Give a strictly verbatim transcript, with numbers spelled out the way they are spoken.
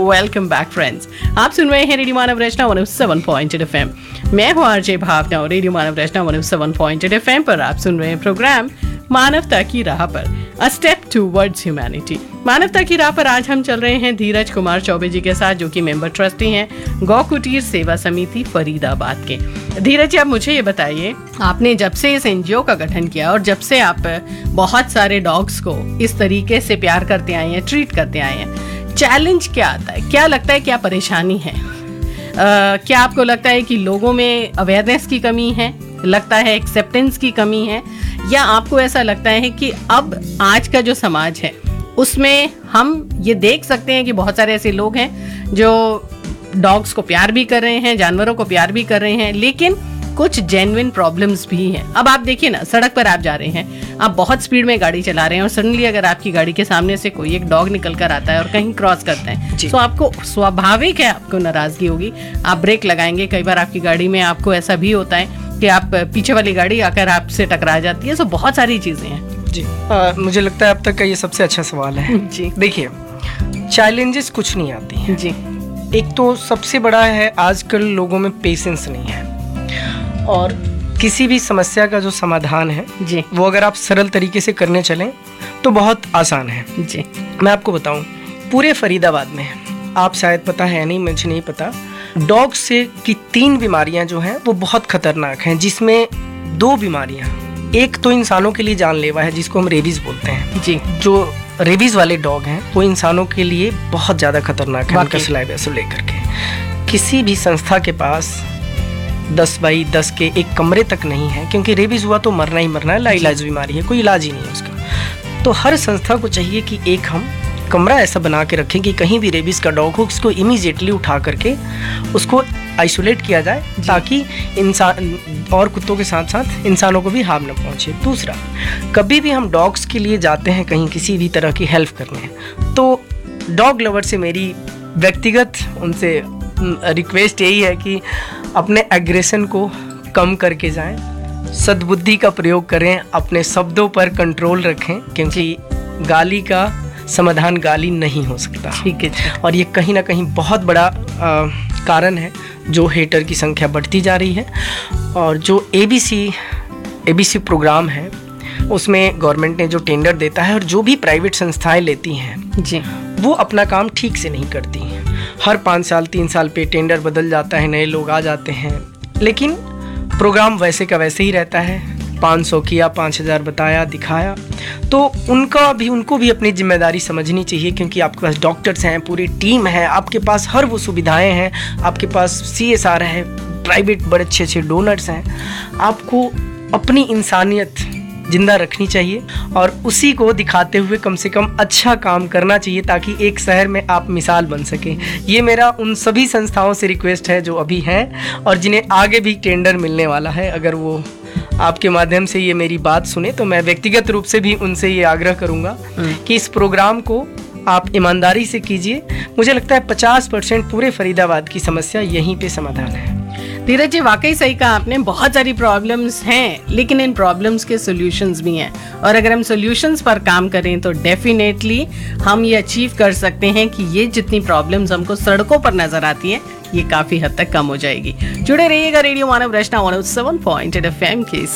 Welcome back friends. आप सुन रहे हैं रेडियो मानव रचना one O seven point eight FM. मैं हूं आरजे भावना और रेडियो मानव रचना one O seven point eight FM पर आप सुन रहे हैं प्रोग्राम मानवता की राह पर, अ स्टेप टूवर्ड्स ह्यूमैनिटी। मानवता की राह पर आज हम चल रहे हैं धीरज कुमार चौबे जी के साथ, जो कि मेंबर ट्रस्टी हैं गौ कुटीर सेवा समिति फरीदाबाद के। धीरज जी, आप मुझे ये बताइए, आपने जब से इस एनजीओ का गठन किया और जब से आप बहुत सारे डॉग्स को इस तरीके से प्यार करते आए हैं, ट्रीट करते आए हैं, चैलेंज क्या आता है, क्या लगता है, क्या परेशानी है? uh, क्या आपको लगता है कि लोगों में अवेयरनेस की कमी है, लगता है एक्सेप्टेंस की कमी है, या आपको ऐसा लगता है कि अब आज का जो समाज है उसमें हम ये देख सकते हैं कि बहुत सारे ऐसे लोग हैं जो डॉग्स को प्यार भी कर रहे हैं, जानवरों को प्यार भी कर रहे हैं, लेकिन कुछ जेन्युइन प्रॉब्लम्स भी हैं। अब आप देखिए ना, सड़क पर आप जा रहे हैं, आप बहुत स्पीड में गाड़ी चला रहे हैं और सडनली अगर आपकी गाड़ी के सामने से कोई एक डॉग निकल कर आता है और कहीं क्रॉस करता है, तो आपको स्वाभाविक है, आपको नाराजगी होगी, आप ब्रेक लगाएंगे। कई बार आपकी गाड़ी में आपको ऐसा भी होता है कि आप पीछे वाली गाड़ी आकर आपसे टकरा जाती है। सो बहुत सारी चीजें हैं जी। आ, मुझे लगता है अब तक का ये सबसे अच्छा सवाल है जी। देखिए, चैलेंजेस कुछ नहीं आती हैं जी। एक तो सबसे बड़ा है, आजकल लोगों में पेशेंस नहीं है, और किसी भी समस्या का जो समाधान है जी, वो अगर आप सरल तरीके से करने चलें तो बहुत आसान है जी। मैं आपको बताऊं, पूरे फरीदाबाद में, आप शायद पता है नहीं, मुझे नहीं पता, डॉग से की तीन बीमारियां जो हैं वो बहुत खतरनाक हैं, जिसमें दो बीमारियां, एक तो इंसानों के लिए जानलेवा है जिसको हम रेबीज बोलते हैं जी। जो रेबीज वाले डॉग हैं वो इंसानों के लिए बहुत ज़्यादा खतरनाक है, उनका सलाइवा से लेकर के। किसी भी संस्था के पास दस बाई दस के एक कमरे तक नहीं है, क्योंकि रेबीज हुआ तो मरना ही मरना है, लाइलाज बीमारी है, कोई इलाज ही नहीं है उसका। तो हर संस्था को चाहिए कि एक हम कमरा ऐसा बना के रखें कि कहीं भी रेबीज का डॉग हो, उसको इमीडिएटली उठा करके उसको आइसोलेट किया जाए, ताकि इंसान और कुत्तों के साथ साथ इंसानों को भी हार्म न पहुंचे। दूसरा, कभी भी हम डॉग्स के लिए जाते हैं कहीं किसी भी तरह की हेल्प करने, तो डॉग लवर से मेरी व्यक्तिगत उनसे रिक्वेस्ट यही है कि अपने एग्रेशन को कम करके जाएं, सद्बुद्धि का प्रयोग करें, अपने शब्दों पर कंट्रोल रखें, क्योंकि गाली का समाधान गाली नहीं हो सकता। ठीक है। और ये कहीं ना कहीं बहुत बड़ा आ, कारण है जो हेटर की संख्या बढ़ती जा रही है। और जो एबीसी एबीसी प्रोग्राम है, उसमें गवर्नमेंट ने जो टेंडर देता है और जो भी प्राइवेट संस्थाएं लेती हैं जी, वो अपना काम ठीक से नहीं करती हैं। हर पाँच साल तीन साल पे टेंडर बदल जाता है, नए लोग आ जाते हैं, लेकिन प्रोग्राम वैसे का वैसे ही रहता है। पाँच सौ किया, पाँच हज़ार बताया, दिखाया। तो उनका भी उनको भी अपनी जिम्मेदारी समझनी चाहिए, क्योंकि आपके पास डॉक्टर्स हैं, पूरी टीम है, आपके पास हर वो सुविधाएं हैं, आपके पास सीएसआर है, प्राइवेट बड़े अच्छे अच्छे डोनर्स हैं। आपको अपनी इंसानियत जिंदा रखनी चाहिए और उसी को दिखाते हुए कम से कम अच्छा काम करना चाहिए, ताकि एक शहर में आप मिसाल बन सकें। ये मेरा उन सभी संस्थाओं से रिक्वेस्ट है जो अभी हैं और जिन्हें आगे भी टेंडर मिलने वाला है। अगर वो आपके माध्यम से ये मेरी बात सुने तो मैं व्यक्तिगत रूप से भी उनसे ये आग्रह करूंगा कि इस प्रोग्राम को आप ईमानदारी से कीजिए। मुझे लगता है पचास परसेंट पूरे फरीदाबाद की समस्या यहीं पे समाधान है। धीरज जी, वाकई सही कहा आपने, बहुत सारी प्रॉब्लम्स हैं, लेकिन इन प्रॉब्लम्स के सॉल्यूशंस भी हैं, और अगर हम सॉल्यूशंस पर काम करें तो डेफिनेटली हम ये अचीव कर सकते हैं कि ये जितनी प्रॉब्लम्स हमको सड़कों पर नजर आती हैं, ये काफी हद तक कम हो जाएगी। जुड़े रहिएगा रेडियो मानव रचना one O seven point eight FM के